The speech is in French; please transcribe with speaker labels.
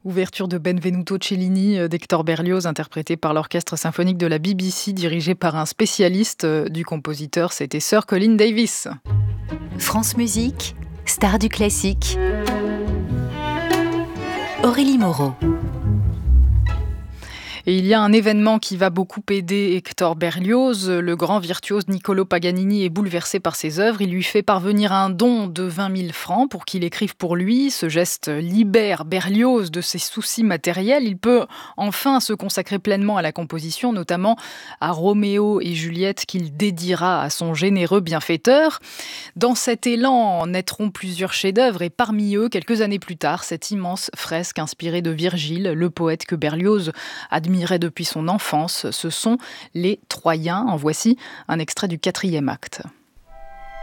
Speaker 1: Ouverture de Benvenuto Cellini d'Hector Berlioz, interprété par l'Orchestre symphonique de la BBC, dirigé par un spécialiste du compositeur, c'était Sir Colin Davis.
Speaker 2: France Musique, star du classique. Aurélie Moreau.
Speaker 1: Et il y a un événement qui va beaucoup aider Hector Berlioz. Le grand virtuose Niccolò Paganini est bouleversé par ses œuvres. Il lui fait parvenir un don de 20 000 francs pour qu'il écrive pour lui. Ce geste libère Berlioz de ses soucis matériels. Il peut enfin se consacrer pleinement à la composition, notamment à Roméo et Juliette qu'il dédiera à son généreux bienfaiteur. Dans cet élan naîtront plusieurs chefs-d'œuvre et parmi eux, quelques années plus tard, cette immense fresque inspirée de Virgile, le poète que Berlioz admirait depuis son enfance. Ce sont les Troyens. En voici un extrait du 4e acte.